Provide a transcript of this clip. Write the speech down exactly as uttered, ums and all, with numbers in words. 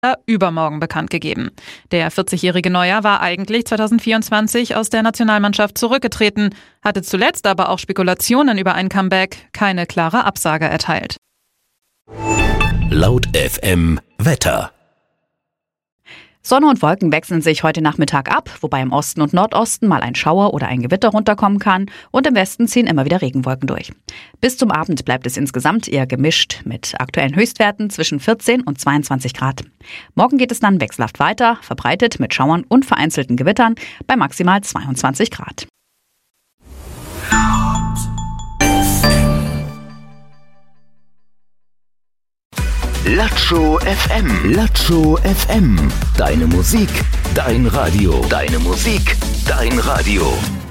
übermorgen bekannt gegeben. Der vierzigjährige Neuer war eigentlich zweitausendvierundzwanzig aus der Nationalmannschaft zurückgetreten, hatte zuletzt aber auch Spekulationen über ein Comeback keine klare Absage erteilt. Laut F M Wetter. Sonne und Wolken wechseln sich heute Nachmittag ab, wobei im Osten und Nordosten mal ein Schauer oder ein Gewitter runterkommen kann und im Westen ziehen immer wieder Regenwolken durch. Bis zum Abend bleibt es insgesamt eher gemischt mit aktuellen Höchstwerten zwischen vierzehn und zweiundzwanzig Grad. Morgen geht es dann wechselhaft weiter, verbreitet mit Schauern und vereinzelten Gewittern bei maximal zweiundzwanzig Grad. Latscho F M. Latscho F M. Deine Musik, dein Radio. Deine Musik, dein Radio.